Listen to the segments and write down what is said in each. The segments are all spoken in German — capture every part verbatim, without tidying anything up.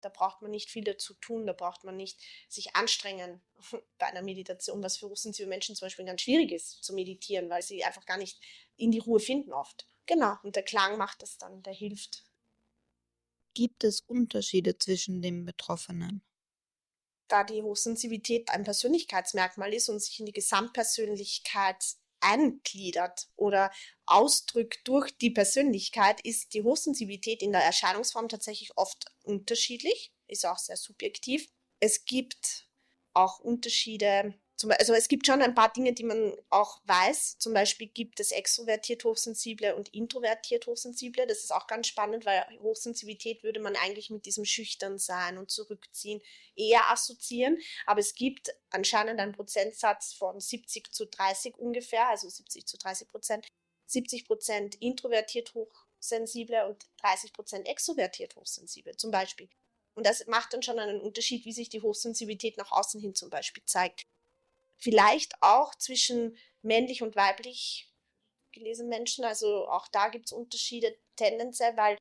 Da braucht man nicht viel dazu tun, da braucht man nicht sich anstrengen bei einer Meditation, was für hochsensible Menschen zum Beispiel ganz schwierig ist zu meditieren, weil sie einfach gar nicht in die Ruhe finden oft. Genau, und der Klang macht das dann, der hilft. Gibt es Unterschiede zwischen den Betroffenen? Da die Hochsensibilität ein Persönlichkeitsmerkmal ist und sich in die Gesamtpersönlichkeit eingliedert oder ausdrückt durch die Persönlichkeit, ist die Hochsensibilität in der Erscheinungsform tatsächlich oft unterschiedlich, ist auch sehr subjektiv. Es gibt auch Unterschiede, also es gibt schon ein paar Dinge, die man auch weiß. Zum Beispiel gibt es extrovertiert Hochsensible und introvertiert Hochsensible. Das ist auch ganz spannend, weil Hochsensibilität würde man eigentlich mit diesem Schüchternsein und Zurückziehen eher assoziieren. Aber es gibt anscheinend einen Prozentsatz von siebzig zu dreißig ungefähr, also siebzig zu dreißig Prozent. siebzig Prozent introvertiert Hochsensible und dreißig Prozent extrovertiert Hochsensible zum Beispiel. Und das macht dann schon einen Unterschied, wie sich die Hochsensibilität nach außen hin zum Beispiel zeigt. Vielleicht auch zwischen männlich und weiblich gelesenen Menschen, also auch da gibt es Unterschiede tendenziell, weil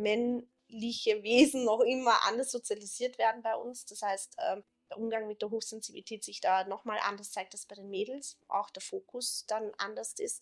männliche Wesen noch immer anders sozialisiert werden bei uns. Das heißt, ähm, der Umgang mit der Hochsensibilität sich da nochmal anders zeigt als bei den Mädels, auch der Fokus dann anders ist.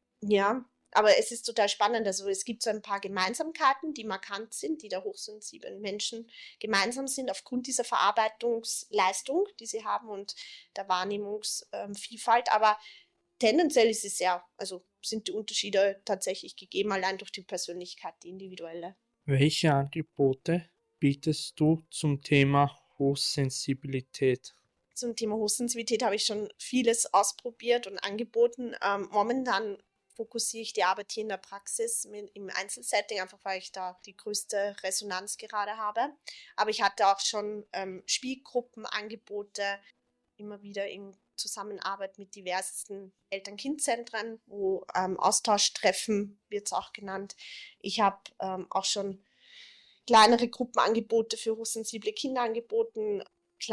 Ja, aber es ist total spannend. Also es gibt so ein paar Gemeinsamkeiten, die markant sind, die der hochsensiblen Menschen gemeinsam sind, aufgrund dieser Verarbeitungsleistung, die sie haben und der Wahrnehmungsvielfalt. Aber tendenziell ist es ja, also sind die Unterschiede tatsächlich gegeben, allein durch die Persönlichkeit, die individuelle. Welche Angebote bietest du zum Thema Hochsensibilität? Zum Thema Hochsensibilität habe ich schon vieles ausprobiert und angeboten. Ähm, momentan fokussiere ich die Arbeit hier in der Praxis mit, im Einzelsetting, einfach weil ich da die größte Resonanz gerade habe. Aber ich hatte auch schon ähm, Spielgruppenangebote, immer wieder in Zusammenarbeit mit diversen Eltern-Kind-Zentren, wo ähm, Austauschtreffen wird es auch genannt. Ich habe ähm, auch schon kleinere Gruppenangebote für hochsensible Kinder angeboten,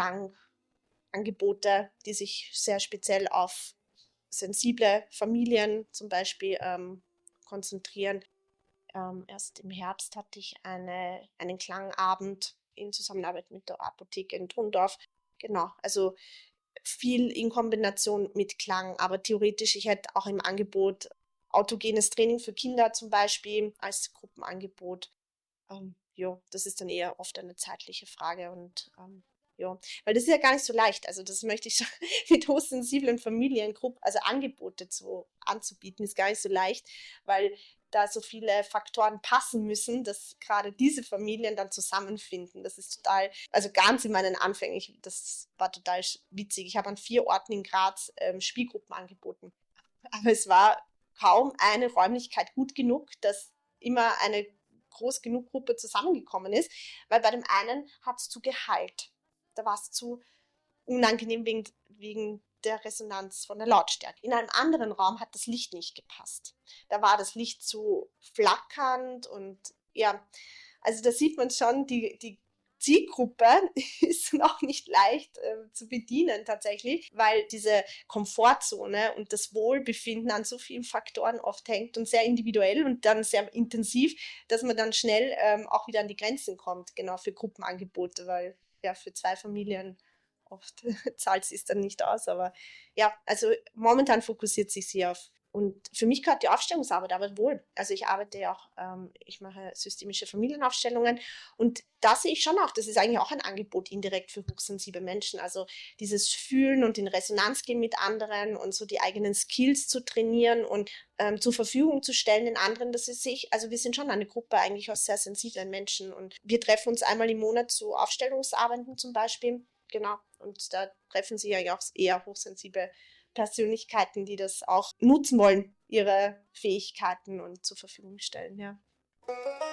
Klangangebote, die sich sehr speziell auf sensible Familien zum Beispiel ähm, konzentrieren. Ähm, erst im Herbst hatte ich eine, einen Klangabend in Zusammenarbeit mit der Apotheke in Trundorf. Genau, also viel in Kombination mit Klang, aber theoretisch, ich hätte auch im Angebot autogenes Training für Kinder zum Beispiel als Gruppenangebot. Ähm, ja, das ist dann eher oft eine zeitliche Frage und ähm, ja, weil das ist ja gar nicht so leicht. Also das möchte ich schon mit hochsensiblen Familiengruppen, also Angebote zu, anzubieten, ist gar nicht so leicht, weil da so viele Faktoren passen müssen, dass gerade diese Familien dann zusammenfinden. Das ist total, also ganz in meinen Anfängen, ich, das war total witzig. Ich habe an vier Orten in Graz ähm, Spielgruppen angeboten. Aber es war kaum eine Räumlichkeit gut genug, dass immer eine groß genug Gruppe zusammengekommen ist, weil bei dem einen hat es zu geheilt. Da war es zu unangenehm wegen, wegen der Resonanz von der Lautstärke. In einem anderen Raum hat das Licht nicht gepasst. Da war das Licht zu flackernd und ja, also da sieht man schon, die, die Zielgruppe ist noch nicht leicht äh, zu bedienen tatsächlich, weil diese Komfortzone und das Wohlbefinden an so vielen Faktoren oft hängt und sehr individuell und dann sehr intensiv, dass man dann schnell ähm, auch wieder an die Grenzen kommt, genau für Gruppenangebote, weil ja für zwei Familien oft zahlt sie es dann nicht aus, aber ja, also momentan fokussiert sich sie auf. Und für mich gehört die Aufstellungsarbeit aber wohl. Also ich arbeite ja auch, ähm, ich mache systemische Familienaufstellungen und da sehe ich schon auch, das ist eigentlich auch ein Angebot indirekt für hochsensible Menschen. Also dieses Fühlen und in Resonanz gehen mit anderen und so die eigenen Skills zu trainieren und ähm, zur Verfügung zu stellen den anderen, das ist ich, also wir sind schon eine Gruppe eigentlich aus sehr sensiblen Menschen und wir treffen uns einmal im Monat zu Aufstellungsarbeiten zum Beispiel. Genau, und da treffen sich ja auch eher hochsensible Persönlichkeiten, die das auch nutzen wollen, ihre Fähigkeiten und zur Verfügung stellen, ja.